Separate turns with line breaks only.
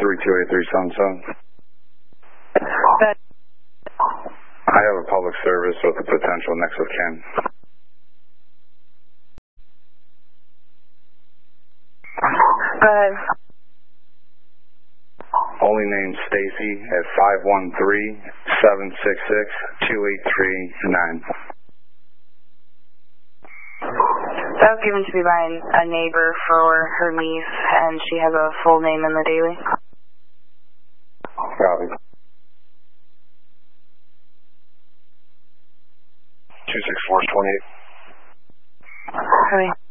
328377.
But
I have a public service with a potential next of kin.
go ahead.
Only named Stacy at 513-766-2839.
That was given to me by a neighbor for her niece, and she has a full name in the daily.
Copy. 264-28.
Copy.